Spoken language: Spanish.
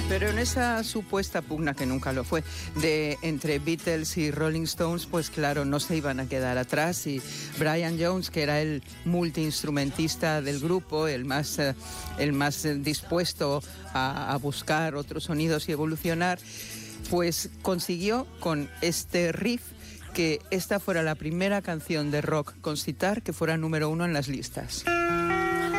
Pero en esa supuesta pugna, que nunca lo fue, entre Beatles y Rolling Stones, pues claro, no se iban a quedar atrás, y Brian Jones, que era el multiinstrumentista del grupo, el más dispuesto a buscar otros sonidos y evolucionar, pues consiguió con este riff que esta fuera la primera canción de rock con sitar que fuera número 1 en las listas.